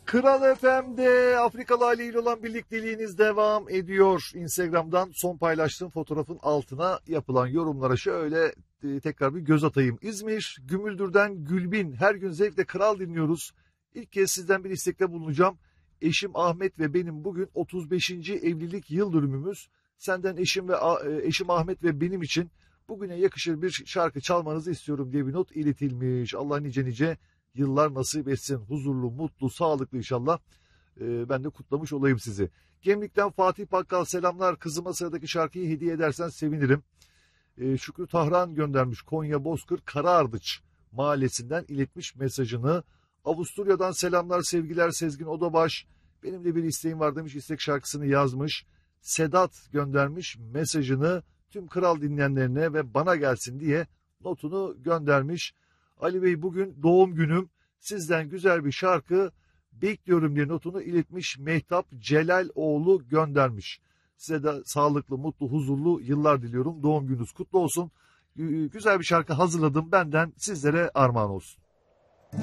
Kral FM'de Afrikalı Ali ile olan birlikteliğiniz devam ediyor. Instagram'dan son paylaştığım fotoğrafın altına yapılan yorumlara şöyle tekrar bir göz atayım. İzmir, Gümüldür'den Gülbin. Her gün zevkle Kral dinliyoruz. İlk kez sizden bir istekte bulunacağım. Eşim Ahmet ve benim bugün 35. evlilik yıl dönümümüz. Senden eşim Ahmet ve benim için bugüne yakışır bir şarkı çalmanızı istiyorum diye bir not iletilmiş. Allah nice yıllar nasip etsin. Huzurlu, mutlu, sağlıklı inşallah. Ben de kutlamış olayım sizi. Gemlik'ten Fatih Bakkal selamlar. Kızıma sıradaki şarkıyı hediye edersen sevinirim. Şükrü Tahran göndermiş. Konya Bozkır Karaardıç mahallesinden iletmiş mesajını. Avusturya'dan selamlar, sevgiler Sezgin Odabaş. Benim de bir isteğim var demiş. İstek şarkısını yazmış. Sedat göndermiş mesajını tüm Kral dinleyenlerine ve bana gelsin diye notunu göndermiş. Ali Bey bugün doğum günüm. Sizden güzel bir şarkı bekliyorum diye notunu iletmiş. Mehtap Celaloğlu göndermiş. Size de sağlıklı, mutlu, huzurlu yıllar diliyorum. Doğum gününüz kutlu olsun. Güzel bir şarkı hazırladım. Benden sizlere armağan olsun.